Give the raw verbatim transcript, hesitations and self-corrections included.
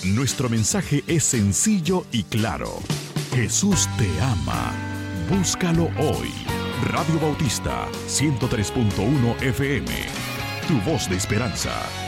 Nuestro mensaje es sencillo y claro. Jesús te ama. Búscalo hoy. Radio Bautista ciento tres punto uno F M. Tu voz de esperanza.